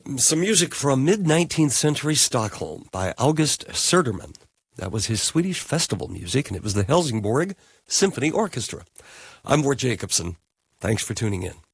Some music from mid-19th century Stockholm by August Söderman. That was his Swedish festival music, and it was the Helsingborg Symphony Orchestra. I'm Ward Jacobson. Thanks for tuning in.